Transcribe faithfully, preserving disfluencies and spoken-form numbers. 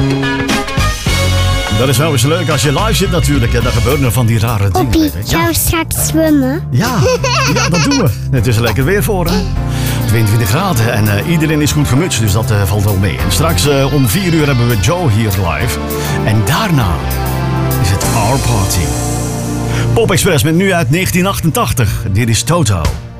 Dat is wel eens leuk als je live zit natuurlijk. Dan gebeuren er van die rare dingen. Poppy, weet je. zou je straks zwemmen? Ja, ja, dat doen we. Het is lekker weer voor, hè? tweeëntwintig graden en uh, iedereen is goed gemutst, dus dat uh, valt wel mee. En straks uh, om vier uur hebben we Joe hier live. En daarna is het Our Party. Pop Express met nu uit negentien achtentachtig. Dit is Toto.